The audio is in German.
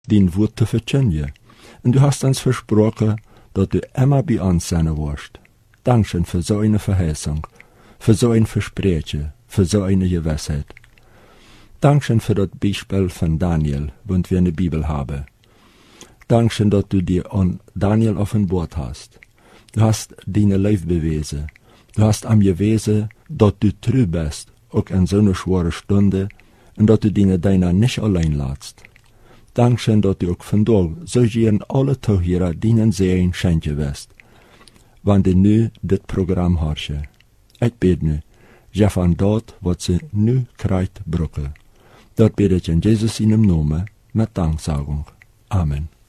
dein Wort zu verkündigen. Und du hast uns versprochen, dass du immer bei uns sein wirst. Dankeschön für so eine Verheißung, für so ein Versprechen, für so eine Gewissheit. Dankeschön für das Beispiel von Daniel, wenn wir eine Bibel haben. Dankeschön, dass du dir an Daniel offenbart hast. Du hast deine Leib bewiesen. Du hast am gewesen, dass du treu bist, auch in so einer schweren Stunde, und dass du deiner nicht allein lässt. Dankeschön, dass du auch von dort so gern alle Zuhörer deinen Segen schenken wirst, wenn du nu das Programm hast. Ich bete nu, geef an dort, was sie nu krijgt brücken. Dort bete ich in Jesus in dem Namen mit Danksagung. Amen.